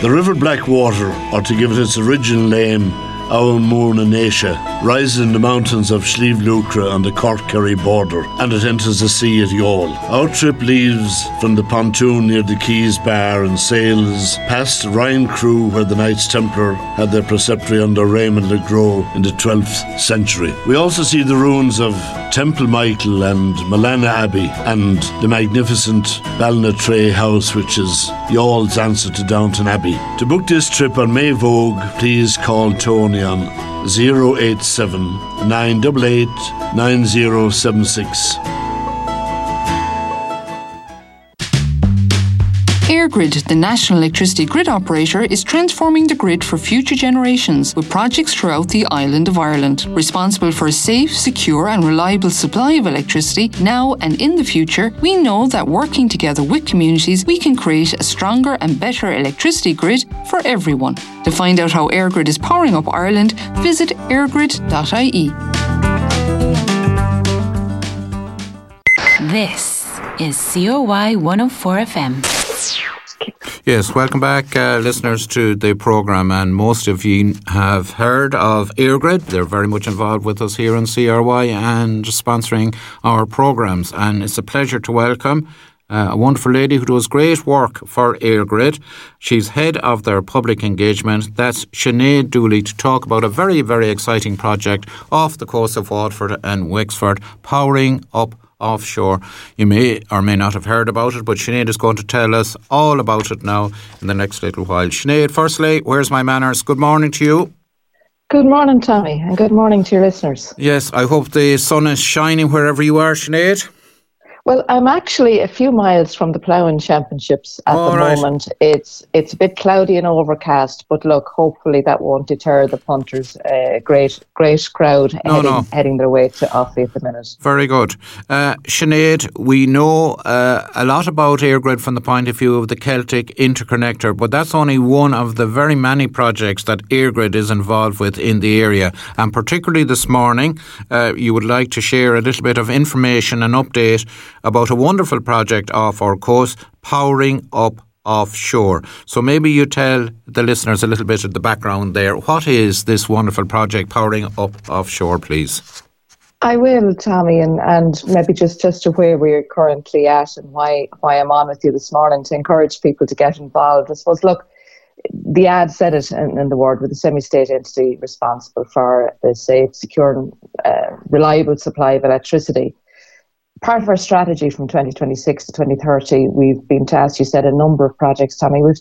The River Blackwater, or to give it its original name, Mourna Naoise, rises in the mountains of Slieve Lucra on the Cork-Kerry border, and it enters the sea at Youghal. Our trip leaves from the pontoon near the Keys Bar and sails past Ryan Crew, where the Knights Templar had their preceptory under Raymond le Gros in the 12th century. We also see the ruins of Temple Michael and Malana Abbey, and the magnificent Ballinatray House, which is Youghall's answer to Downton Abbey. To book this trip on May Vogue, please call Tony on 087 988 9076. EirGrid, the national electricity grid operator, is transforming the grid for future generations with projects throughout the island of Ireland. Responsible for a safe, secure and reliable supply of electricity now and in the future, we know that working together with communities, we can create a stronger and better electricity grid for everyone. To find out how EirGrid is powering up Ireland, visit airgrid.ie. This is COY 104 FM. Yes, welcome back, listeners, to the programme. And most of you have heard of EirGrid. They're very much involved with us here on CRY and sponsoring our programmes. And it's a pleasure to welcome a wonderful lady who does great work for EirGrid. She's head of their public engagement. That's Sinead Dooley, to talk about a very, very exciting project off the coast of Waterford and Wexford, powering up offshore. You may or may not have heard about it, but Sinead is going to tell us all about it now in the next little while. Sinead, firstly, where's my manners? Good morning to you. Good morning, Tommy, and good morning to your listeners. Yes, I hope the sun is shining wherever you are, Sinead. Well, I'm actually a few miles from the Ploughing Championships at the moment. It's a bit cloudy and overcast, but look, hopefully that won't deter the punters. Great crowd heading their way to Offaly at the minute. Very good. Sinead, we know a lot about EirGrid from the point of view of the Celtic Interconnector, but that's only one of the very many projects that EirGrid is involved with in the area. And particularly this morning, you would like to share a little bit of information and update about a wonderful project off our coast, Powering Up Offshore. So maybe you tell the listeners a little bit of the background there. What is this wonderful project, Powering Up Offshore, please? I will, Tommy, and maybe just to where we're currently at and why I'm on with you this morning, to encourage people to get involved. I suppose, look, the ad said it in the word, with a semi-state entity responsible for the safe, secure and reliable supply of electricity. Part of our strategy from 2026 to 2030, we've been tasked, you said, a number of projects, Tommy. We've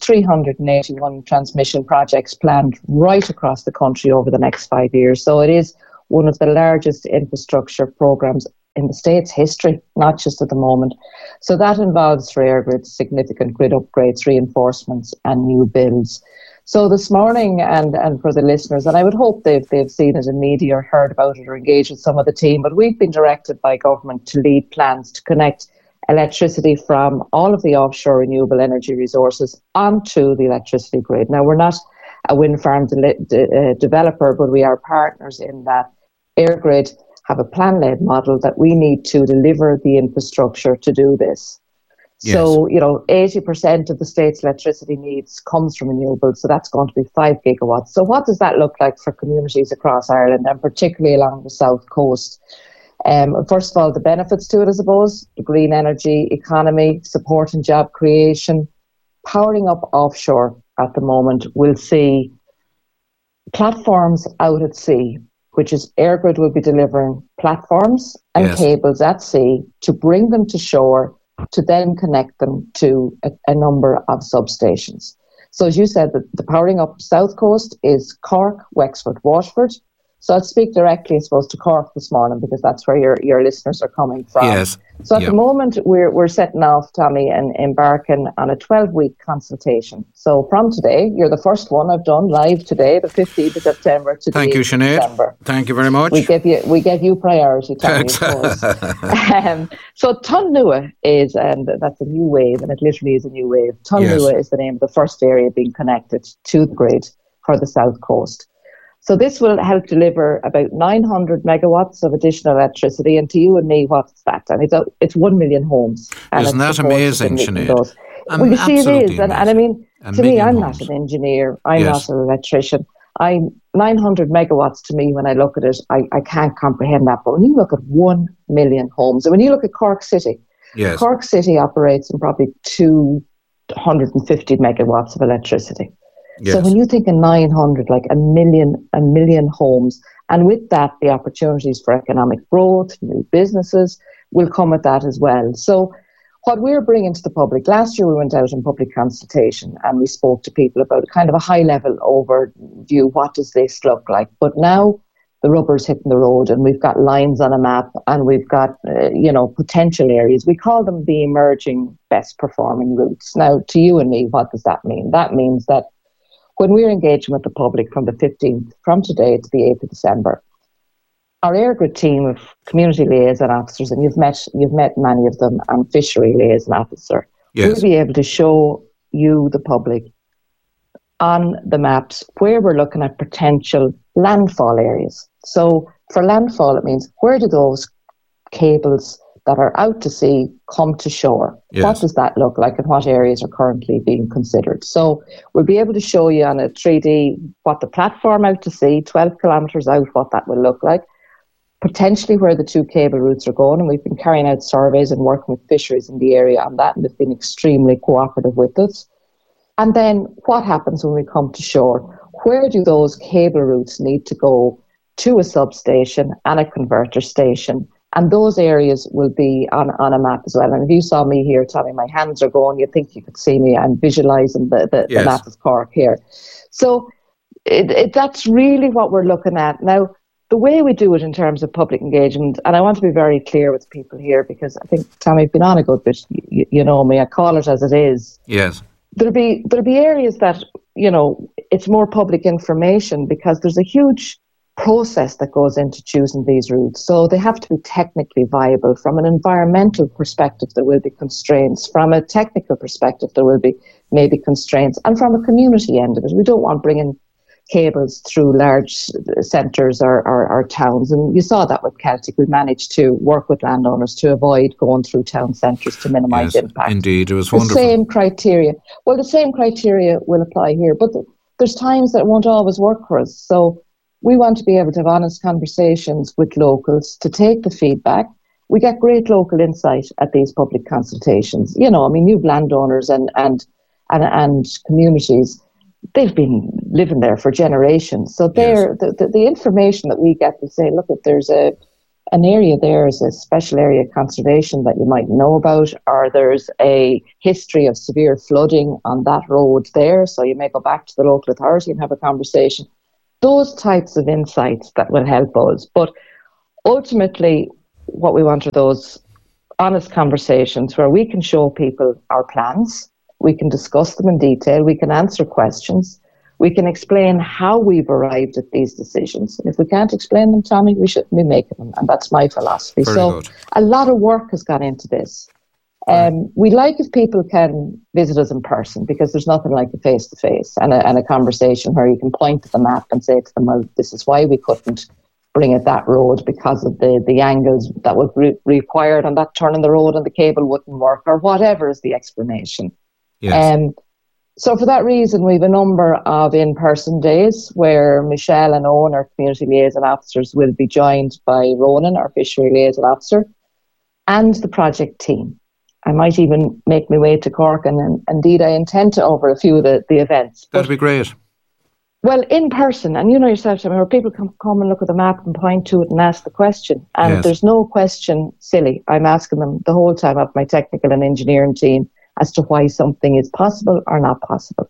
381 transmission projects planned right across the country over the next 5 years. So it is one of the largest infrastructure programmes in the state's history, not just at the moment. So that involves for EirGrid significant grid upgrades, reinforcements and new builds. So this morning, and for the listeners, and I would hope they've seen it in media or heard about it or engaged with some of the team, but we've been directed by government to lead plans to connect electricity from all of the offshore renewable energy resources onto the electricity grid. Now, we're not a wind farm developer, but we are partners in that. EirGrid have a plan-led model that we need to deliver the infrastructure to do this. Yes. So, 80% of the state's electricity needs comes from renewables, so that's going to be 5 gigawatts. So what does that look like for communities across Ireland, and particularly along the south coast? First of all, the benefits to it, I suppose, the green energy economy, support and job creation. Powering up offshore at the moment will see platforms out at sea, which is EirGrid will be delivering platforms and cables at sea to bring them to shore, to then connect them to a number of substations. So as you said, the Powering Up South Coast is Cork, Wexford, Waterford. So I'll speak directly, I suppose, to Cork this morning, because that's where your listeners are coming from. Yes. So at the moment, we're setting off, Tommy, and embarking on a 12-week consultation. So from today, you're the first one I've done live today, the 15th of September to Thank the 8th you, Sinead. Sinead. September. Thank you very much. We give you priority, Tommy, of course. So Tun Nua is, and that's a new wave, and it literally is a new wave. Tun Nua is the name of the first area being connected to the grid for the south coast. So this will help deliver about 900 megawatts of additional electricity. And to you and me, what's that? And it's 1 million homes. Isn't that amazing, Sinead? Well, you see, it is. And I mean, To me, I'm homes. not an engineer. I'm not an electrician. 900 megawatts to me, when I look at it, I can't comprehend that. But when you look at 1 million homes, and when you look at Cork City, Cork City operates in probably 250 megawatts of electricity. Yes. So when you think of 900, like a million homes, and with that, the opportunities for economic growth, new businesses will come with that as well. So what we're bringing to the public, last year we went out in public consultation and we spoke to people about kind of a high-level overview, what does this look like? But now the rubber's hitting the road and we've got lines on a map and we've got, potential areas. We call them the emerging best performing routes. Now, to you and me, what does that mean? That means that when we're engaging with the public from the 15th, from today to the 8th of December, our EirGrid team of community liaison officers, and you've met many of them, and fishery liaison officer, will be able to show you, the public, on the maps where we're looking at potential landfall areas. So for landfall, it means where do those cables that are out to sea come to shore? Yes. What does that look like and what areas are currently being considered? So we'll be able to show you on a 3D what the platform out to sea, 12 kilometres out, what that will look like, potentially where the two cable routes are going. And we've been carrying out surveys and working with fisheries in the area on that, and they've been extremely cooperative with us. And then what happens when we come to shore? Where do those cable routes need to go to a substation and a converter station? And those areas will be on a map as well. And if you saw me here, Tommy, my hands are going, you'd think you could see me. I'm visualising the map of Cork here. So that's really what we're looking at. Now, the way we do it in terms of public engagement, and I want to be very clear with people here, because I think, Tommy, I've been on a good bit, you know me, I call it as it is. Yes. There'll be areas that, it's more public information, because there's a huge process that goes into choosing these routes. So they have to be technically viable. From an environmental perspective, there will be constraints. From a technical perspective, there will be maybe constraints. And from a community end of it, we don't want bringing cables through large centres or towns. And you saw that with Celtic. We managed to work with landowners to avoid going through town centres to minimise impact. Indeed, it was wonderful. The same criteria will apply here. But there's times that it won't always work for us. So we want to be able to have honest conversations with locals to take the feedback. We get great local insight at these public consultations. You've landowners and communities. They've been living there for generations. So the information that we get, we say, look, if there's an area there is a special area of conservation that you might know about, or there's a history of severe flooding on that road there, so you may go back to the local authority and have a conversation. Those types of insights that will help us. But ultimately, what we want are those honest conversations where we can show people our plans, we can discuss them in detail, we can answer questions, we can explain how we've arrived at these decisions. And if we can't explain them, Tommy, we shouldn't be making them. And that's my philosophy. Very so good. A lot of work has gone into this. We like if people can visit us in person, because there's nothing like a face-to-face and a conversation where you can point to the map and say to them, well, this is why we couldn't bring it that road, because of the angles that would be required on that turn in the road and the cable wouldn't work, or whatever is the explanation. Yes. So for that reason, we have a number of in-person days where Michelle and Owen, our community liaison officers, will be joined by Ronan, our fishery liaison officer, and the project team. I might even make my way to Cork, and indeed I intend to over a few of the events. That'd be great. Well, in person, and you know yourself, where people can come and look at the map and point to it and ask the question. And There's no question silly. I'm asking them the whole time of my technical and engineering team as to why something is possible or not possible.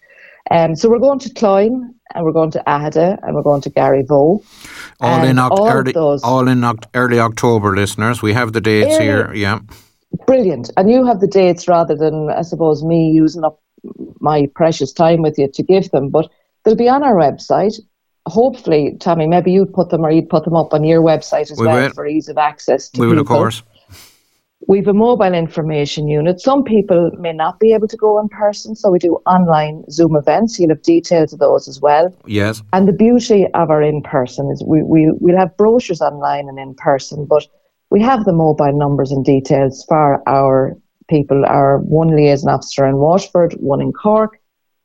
So we're going to Cloyne, and we're going to Aghada, and we're going to Garryvoe. All in early October, listeners. We have the dates here. Yeah. Brilliant. And you have the dates rather than, I suppose, me using up my precious time with you to give them. But they'll be on our website. Hopefully, Tommy, maybe you'd put them up on your website as well for ease of access to people. We will, of course. We've a mobile information unit. Some people may not be able to go in person, so we do online Zoom events. You'll have details of those as well. Yes. And the beauty of our in-person is we'll have brochures online and in person, but we have the mobile numbers and details for our people, our one liaison officer in Waterford, one in Cork,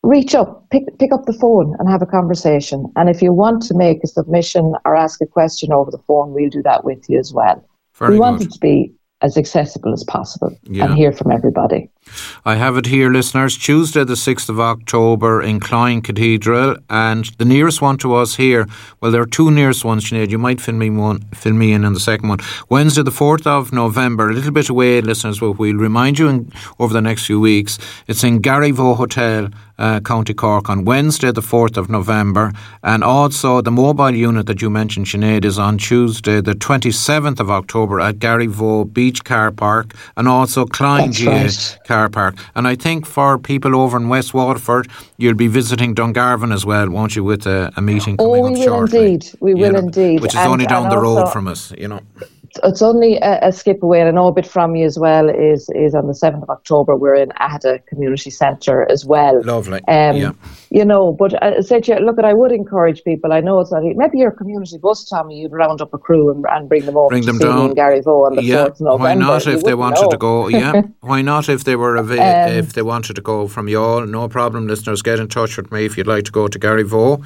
reach up, pick up the phone and have a conversation. And if you want to make a submission or ask a question over the phone, we'll do that with you as well. We want it to be as accessible as possible and hear from everybody. I have it here, listeners, Tuesday the 6th of October in Cloyne Cathedral, and the nearest one to us here, well, there are two nearest ones, Sinead, you might fill me in on the second one. Wednesday the 4th of November, a little bit away, listeners, but we'll remind you over the next few weeks. It's in Garryvoe Hotel, County Cork, on Wednesday the 4th of November, and also the mobile unit that you mentioned, Sinead, is on Tuesday the 27th of October at Garryvoe Beach Car Park, and also Cloyne GA Car Park. And I think for people over in West Waterford, you'll be visiting Dungarvan as well, won't you, with a meeting coming up shortly? We will indeed. Which is only down the road from us, you know. It's only a skip away, and I know a bit from you as well, is on the 7th of October. We're in Ahada Community Centre as well. Lovely. You know, but I said to you, look, I would encourage people. I know it's not, maybe your community bus, Tommy, you'd round up a crew and bring them over to see me in Garryvoe on the 4th of November. Why not if they wanted to go? Why not if they were if they wanted to go from Youghal? No problem, listeners. Get in touch with me if you'd like to go to Garryvoe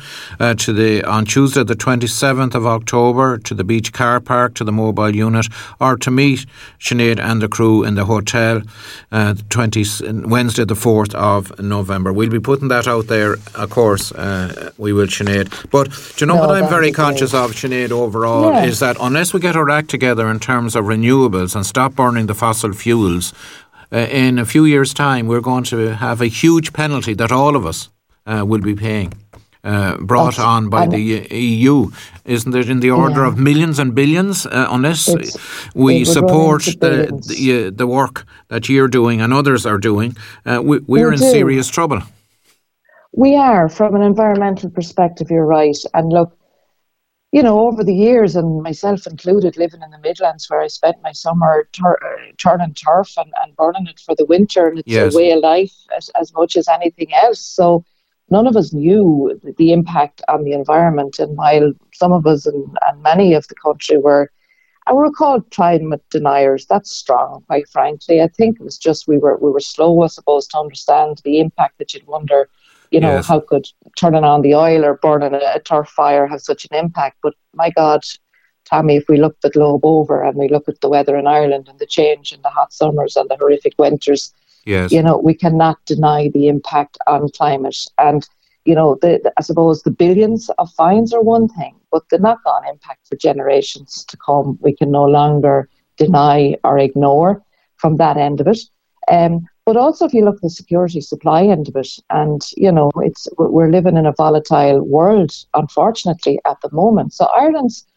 on Tuesday the 27th of October to the Beach Car Park, to the mobile unit, or to meet Sinead and the crew in the hotel Wednesday the 4th of November. We'll be putting that out there, of course, we will, Sinead. But do you know what I'm very conscious of, Sinead, overall, is that unless we get our act together in terms of renewables and stop burning the fossil fuels, in a few years' time we're going to have a huge penalty that all of us will be paying. Brought on by the EU, isn't it, in the order of millions and billions, unless we support the work that you're doing and others are doing, we're in serious trouble. We are, from an environmental perspective, you're right. And look, you know, over the years, and myself included, living in the Midlands where I spent my summer turning turf and burning it for the winter, and it's a way of life as much as anything else. So none of us knew the impact on the environment, and while some of us and many of the country were called climate deniers, that's strong, quite frankly. I think it was just we were slow, I suppose, to understand the impact that you'd wonder, you know, how could turning on the oil or burning a turf fire have such an impact? But my God, Tommy, if we look the globe over and we look at the weather in Ireland and the change in the hot summers and the horrific winters, you know, we cannot deny the impact on climate. And, you know, I suppose the billions of fines are one thing, but the knock-on impact for generations to come, we can no longer deny or ignore from that end of it. But also, if you look at the security supply end of it, and, you know, we're living in a volatile world, unfortunately, at the moment. So Ireland's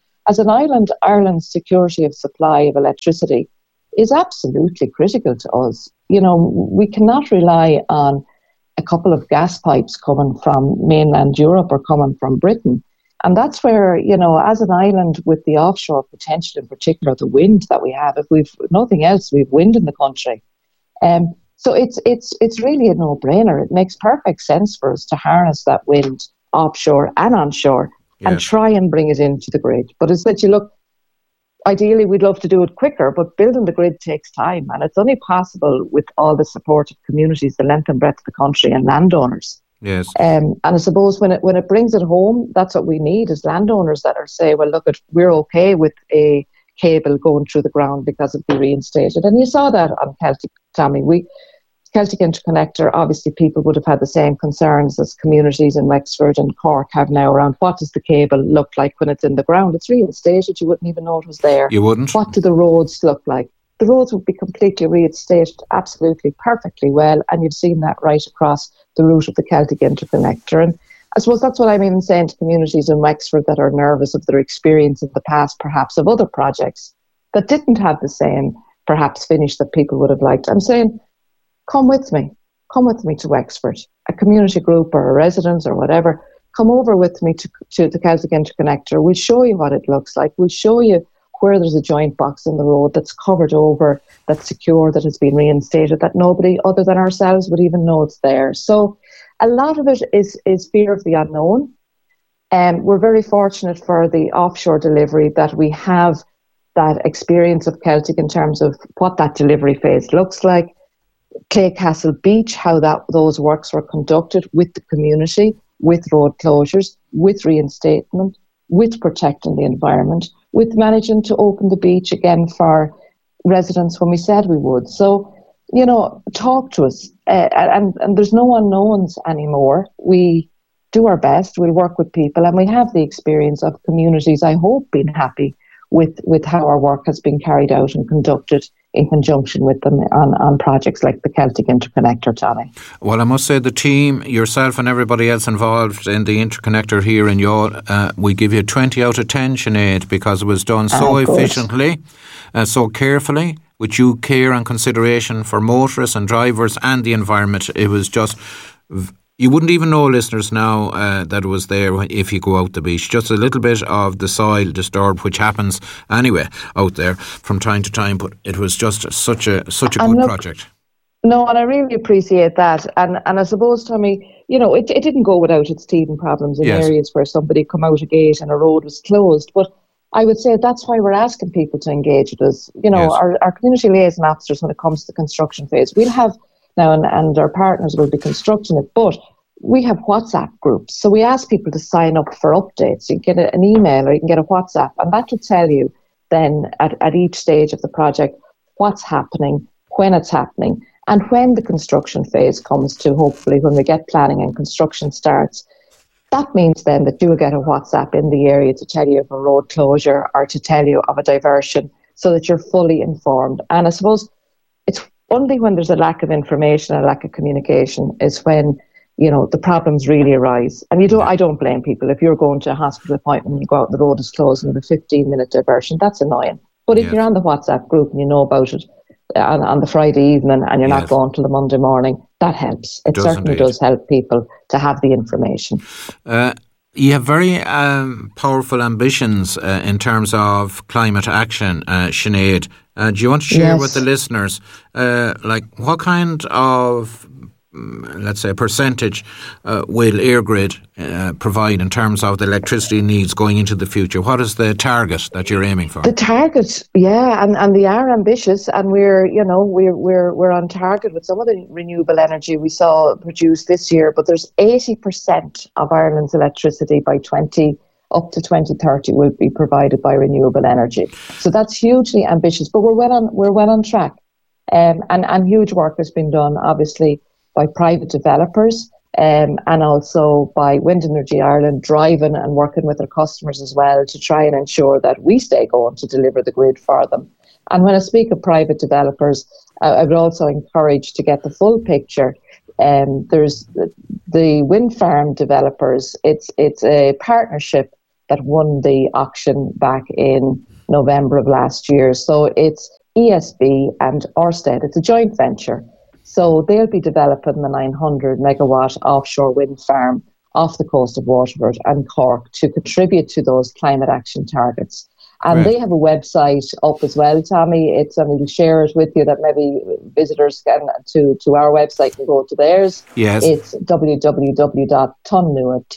security of supply of electricity is absolutely critical to us. You know, we cannot rely on a couple of gas pipes coming from mainland Europe or coming from Britain. And that's where, you know, as an island with the offshore potential, in particular the wind that we have, if we've nothing else, we've wind in the country. So it's really a no-brainer. It makes perfect sense for us to harness that wind offshore and onshore and try and bring it into the grid. But as that you look, ideally, we'd love to do it quicker, but building the grid takes time, and it's only possible with all the support of communities, the length and breadth of the country, and landowners. Yes. And I suppose when it brings it home, that's what we need is landowners that are say, well, look, we're okay with a cable going through the ground because it'll be reinstated. And you saw that on Celtic, Tommy. Celtic Interconnector, obviously people would have had the same concerns as communities in Wexford and Cork have now around what does the cable look like when it's in the ground. It's reinstated, you wouldn't even know it was there. You wouldn't. What do the roads look like? The roads would be completely reinstated absolutely perfectly well, and you've seen that right across the route of the Celtic Interconnector. And I suppose that's what I'm even saying to communities in Wexford that are nervous of their experience in the past, perhaps of other projects that didn't have the same, perhaps, finish that people would have liked. I'm saying, come with me to Wexford, a community group or a residence or whatever. Come over with me to the Celtic Interconnector. We'll show you what it looks like. We'll show you where there's a joint box in the road that's covered over, that's secure, that has been reinstated, that nobody other than ourselves would even know it's there. So a lot of it is fear of the unknown. We're very fortunate for the offshore delivery that we have that experience of Celtic in terms of what that delivery phase looks like. Claycastle Beach, how those works were conducted with the community, with road closures, with reinstatement, with protecting the environment, with managing to open the beach again for residents when we said we would. So, talk to us. And there's no unknowns anymore. We do our best. We'll work with people, and we have the experience of communities, I hope, being happy with how our work has been carried out and conducted in conjunction with them on projects like the Celtic Interconnector, Tommy. Well, I must say the team, yourself and everybody else involved in the Interconnector here in Youghal, we give you 20 out of 10, Sinead, because it was done so efficiently, so carefully, with due care and consideration for motorists and drivers and the environment. It was just... You wouldn't even know, listeners, now that it was there if you go out the beach. Just a little bit of the soil disturbed, which happens anyway out there from time to time. But it was just such a good project. No, and I really appreciate that. And I suppose, Tommy, it didn't go without its teething problems in areas where somebody come out a gate and a road was closed. But I would say that's why we're asking people to engage with us. Our community liaison officers, when it comes to the construction phase, we'll have now, and our partners will be constructing it, but we have WhatsApp groups. So we ask people to sign up for updates. You can get an email or you can get a WhatsApp, and that will tell you then at each stage of the project what's happening, when it's happening, and when the construction phase comes to, hopefully, when we get planning and construction starts. That means then that you will get a WhatsApp in the area to tell you of a road closure or to tell you of a diversion so that you're fully informed. And I suppose it's only when there's a lack of information, a lack of communication, is when, the problems really arise. And I don't blame people. If you're going to a hospital appointment and you go out and the road is closed and the 15-minute diversion, that's annoying. But if you're on the WhatsApp group and you know about it on the Friday evening and you're not going till the Monday morning, that helps. It certainly does help people to have the information. You have very powerful ambitions in terms of climate action, Sinead. Do you want to share with the listeners, what kind of, let's say, percentage will EirGrid provide in terms of the electricity needs going into the future? What is the target that you're aiming for? The target, and they are ambitious, and we're on target with some of the renewable energy we saw produced this year. But there's 80% of Ireland's electricity up to 2030 will be provided by renewable energy. So that's hugely ambitious, but we're well on track. And huge work has been done, obviously, by private developers and also by Wind Energy Ireland, driving and working with their customers as well to try and ensure that we stay going to deliver the grid for them. And when I speak of private developers, I would also encourage to get the full picture. There's the wind farm developers. It's a partnership that won the auction back in November of last year. So it's ESB and Ørsted. It's a joint venture. So they'll be developing the 900 megawatt offshore wind farm off the coast of Waterford and Cork to contribute to those climate action targets. And they have a website up as well, Tommy. And we'll share it with you that maybe visitors can to our website can go to theirs. Yes. It's www.tonnua,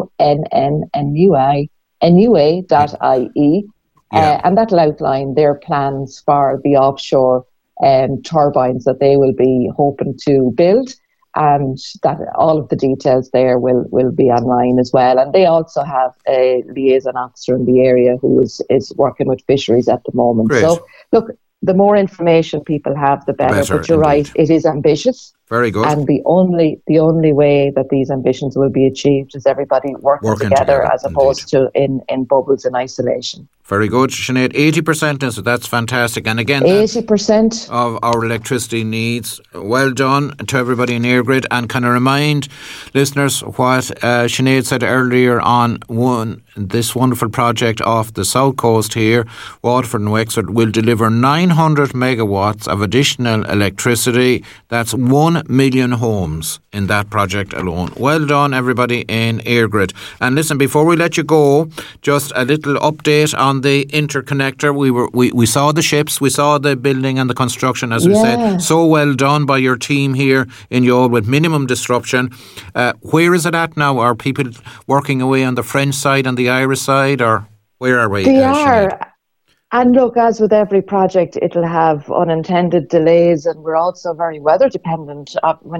tonnua.ie. And that'll outline their plans for the offshore turbines that they will be hoping to build, and that all of the details there will be online as well. And they also have a liaison officer in the area who is working with fisheries at the moment. Great. So look, the more information people have, the better. But you're right, it is ambitious. Very good. And the only way that these ambitions will be achieved is everybody working together as opposed to in bubbles in isolation. Very good, Sinead. 80% is that's fantastic. And again, 80% of our electricity needs. Well done to everybody in EirGrid. And can I remind listeners what Sinead said earlier on this wonderful project off the south coast here, Waterford and Wexford, will deliver 900 megawatts of additional electricity. That's 1 million homes in that project alone. Well done, everybody in EirGrid. And listen, before we let you go, just a little update on the interconnector. We saw the ships, we saw the building and the construction, as we said. So well done by your team here in Youghal with minimum disruption. Where is it at now? Are people working away on the French side and the Irish side, or where are we? They are. And look, as with every project, it'll have unintended delays, and we're also very weather dependent when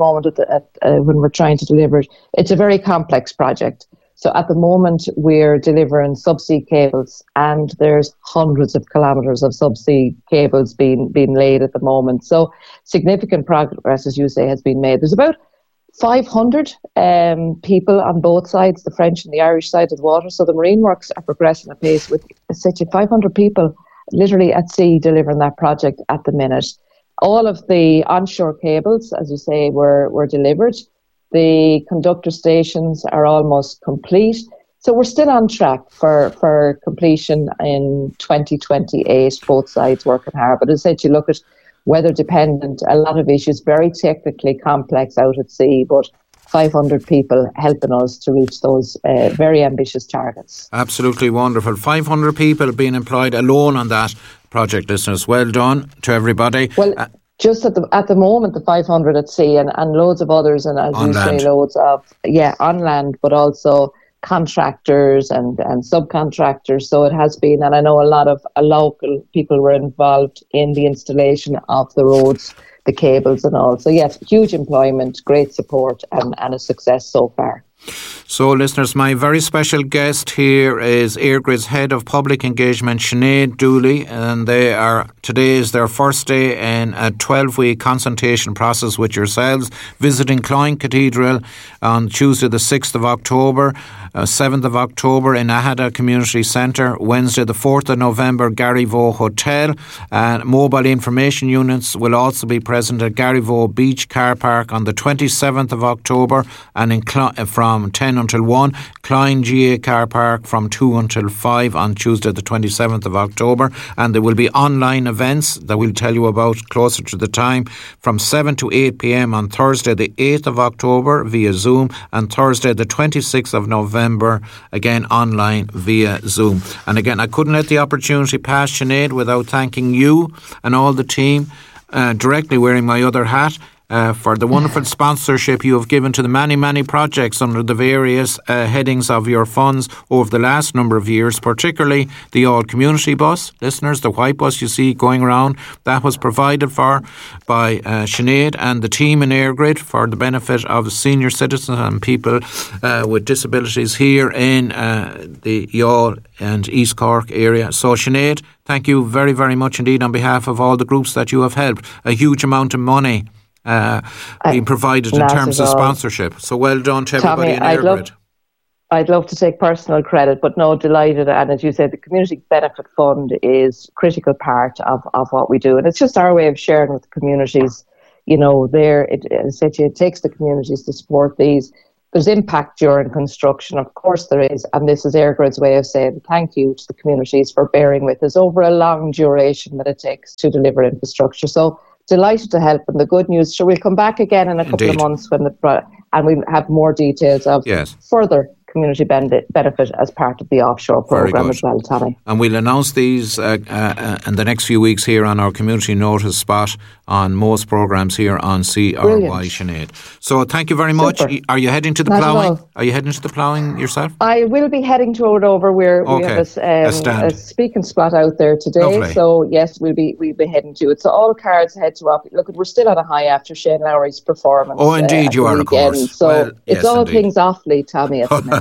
we're trying to deliver it. It's a very complex project. So at the moment, we're delivering subsea cables, and there's hundreds of kilometres of subsea cables being laid at the moment. So significant progress, as you say, has been made. There's about 500 people on both sides, the French and the Irish side of the water. So the marine works are progressing at pace with 500 people literally at sea delivering that project at the minute. All of the onshore cables, as you say, were delivered. The conductor stations are almost complete. So we're still on track for completion in 2028, both sides working hard. But as I said, you look at weather dependent, a lot of issues, very technically complex out at sea, but 500 people helping us to reach those very ambitious targets. Absolutely wonderful. 500 people being employed alone on that project, listeners. Well done to everybody. Well, just at the moment, the 500 at sea and loads of others, and as you say, loads of, on land, but also contractors and subcontractors. So it has been, and I know a lot of local people were involved in the installation of the roads, the cables and all. So yes, huge employment, great support and a success so far. So listeners, my very special guest here is EirGrid's Head of Public Engagement, Sinead Dooley, and today is their first day in a 12-week consultation process with yourselves, visiting Cloyne Cathedral on Tuesday the 6th of October, 7th of October in Ahada Community Centre, Wednesday the 4th of November, Garryvoe Hotel, and mobile information units will also be present at Garryvoe Beach Car Park on the 27th of October, and from 10 until 1, Cloyne GA Car Park from 2 until 5 on Tuesday the 27th of October, and there will be online events that we'll tell you about closer to the time from 7 to 8 p.m. on Thursday the 8th of October via Zoom, and Thursday the 26th of November again online via Zoom. And again, I couldn't let the opportunity pass, Sinead, without thanking you and all the team, directly wearing my other hat, for the wonderful sponsorship you have given to the many, many projects under the various headings of your funds over the last number of years, particularly the All Community Bus. Listeners, the white bus you see going around, that was provided for by Sinead and the team in EirGrid for the benefit of senior citizens and people with disabilities here in the Youghal and East Cork area. So Sinead, thank you very, very much indeed on behalf of all the groups that you have helped. A huge amount of money being provided in terms of sponsorship. So well done to everybody in EirGrid. I'd love to take personal credit, but no, delighted. And as you said, the Community Benefit Fund is a critical part of what we do. And it's just our way of sharing with the communities. You know, it takes the communities to support these. There's impact during construction, of course there is, and this is EirGrid's way of saying thank you to the communities for bearing with us over a long duration that it takes to deliver infrastructure. So delighted to help. And the good news, sure, we'll come back again in a couple of months and we have more details of further community benefit as part of the offshore programme as well, Tommy. And we'll announce these in the next few weeks here on our community notice spot on most programmes here on CRY, Sinead. So thank you very much. Are you heading to the ploughing? Are you heading to the ploughing yourself? I will be heading to it over where we have a speaking spot out there today. Lovely. So yes, we'll be heading to it. So all cards head to up. Look, we're still on a high after Shane Lowry's performance. Oh, indeed you are, of course. So it's all things awfully, Tommy, at the minute.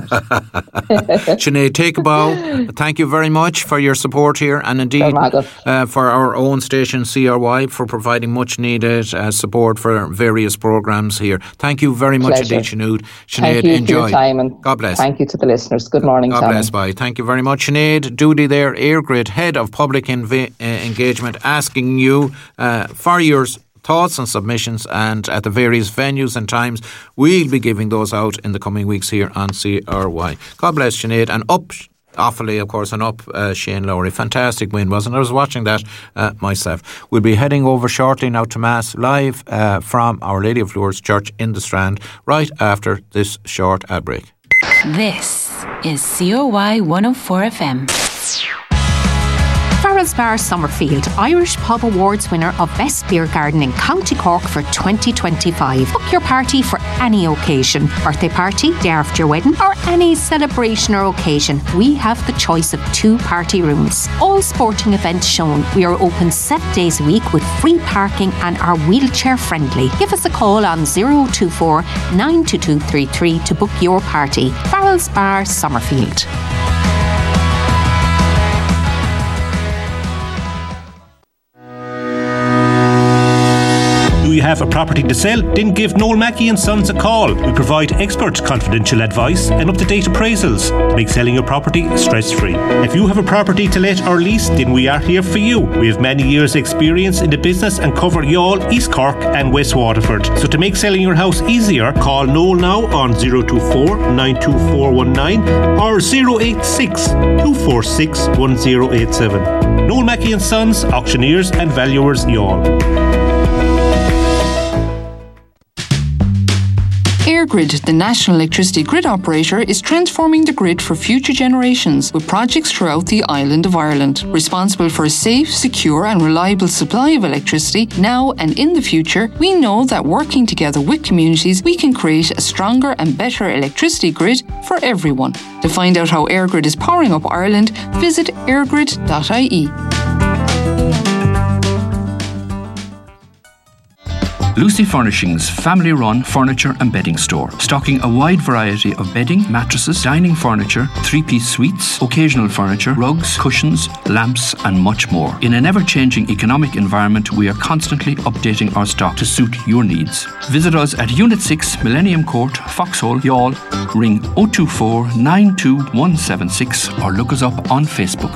Sinead, take a bow. Thank you very much for your support here, and indeed for our own station CRY for providing much needed support for various programmes here. Thank you very much indeed, Sinead. Thank you enjoy. For your time, and God bless. Thank you to the listeners. Good morning, God bless. Bye. Thank you very much, Sinead Dooley there, EirGrid Head of Public Engagement, asking you for your thoughts and submissions, and at the various venues and times we'll be giving those out in the coming weeks here on CRY. God bless, Sinead, and up Offaly, of course, and up Shane Lowry. Fantastic win, wasn't it? I was watching that myself. We'll be heading over shortly now to Mass live from Our Lady of Lourdes Church in the Strand right after this short ad break. This is COY 104 FM. Farrell's Bar Summerfield, Irish Pub Awards winner of Best Beer Garden in County Cork for 2025. Book your party for any occasion. Birthday party, day after your wedding, or any celebration or occasion. We have the choice of 2 party rooms. All sporting events shown. We are open 7 days a week with free parking and are wheelchair friendly. Give us a call on 024 92233 to book your party. Farrell's Bar Summerfield. Do you have a property to sell? Then give Noel Mackey & Sons a call. We provide expert confidential advice and up-to-date appraisals to make selling your property stress-free. If you have a property to let or lease, then we are here for you. We have many years' experience in the business and cover Youghal, East Cork and West Waterford. So to make selling your house easier, call Noel now on 024 92419 or 086 246 1087. Noel Mackey & Sons, auctioneers and valuers, Youghal. EirGrid, the national electricity grid operator, is transforming the grid for future generations with projects throughout the island of Ireland. Responsible for a safe, secure and reliable supply of electricity now and in the future, we know that working together with communities, we can create a stronger and better electricity grid for everyone. To find out how EirGrid is powering up Ireland, visit eirgrid.ie. Lucy Furnishings, family-run furniture and bedding store, stocking a wide variety of bedding, mattresses, dining furniture, 3-piece suites, occasional furniture, rugs, cushions, lamps and much more. In an ever-changing economic environment, we are constantly updating our stock to suit your needs. Visit us at Unit 6, Millennium Court, Foxhole, Youghal, ring 024 92176 or look us up on Facebook.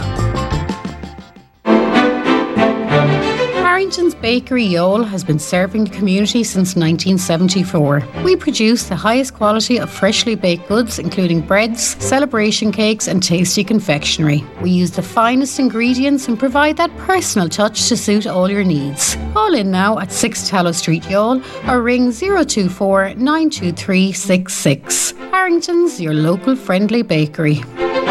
Harrington's Bakery Youghal has been serving the community since 1974. We produce the highest quality of freshly baked goods, including breads, celebration cakes and tasty confectionery. We use the finest ingredients and provide that personal touch to suit all your needs. Call in now at 6 Tallow Street, Youghal, or ring 024 923 66. Harrington's, your local friendly bakery.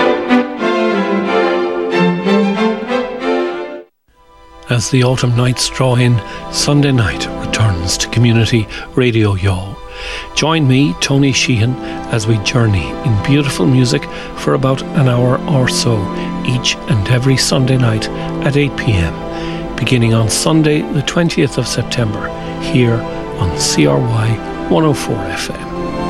As the autumn nights draw in, Sunday night returns to Community Radio Youghal. Join me, Tony Sheehan, as we journey in beautiful music for about an hour or so each and every Sunday night at 8 p.m, beginning on Sunday the 20th of September, here on CRY 104 FM.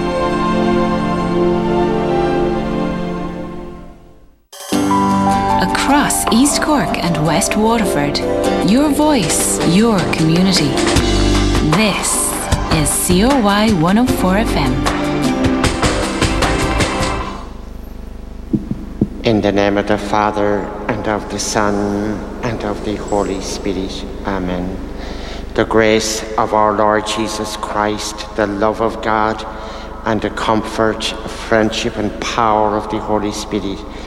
Across East Cork and West Waterford, your voice, your community. This is CRY 104 FM. In the name of the Father, and of the Son, and of the Holy Spirit. Amen. The grace of our Lord Jesus Christ, the love of God, and the comfort, friendship, and power of the Holy Spirit